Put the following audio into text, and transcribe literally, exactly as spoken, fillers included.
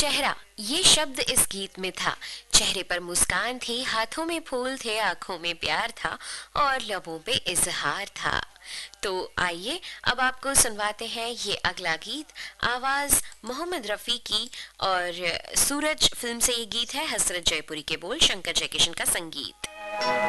चेहरा, ये शब्द इस गीत में था। चेहरे पर मुस्कान थी, हाथों में फूल थे, आंखों में प्यार था और लबों पे इजहार था। तो आइए अब आपको सुनवाते हैं ये अगला गीत। आवाज मोहम्मद रफ़ी की और सूरज फिल्म से ये गीत है। हसरत जयपुरी के बोल, शंकर जयकिशन का संगीत।